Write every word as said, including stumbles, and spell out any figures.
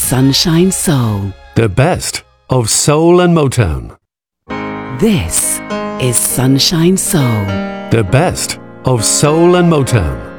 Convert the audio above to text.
Sunshine Soul. The best of soul and Motown. This is Sunshine Soul. The best of soul and Motown.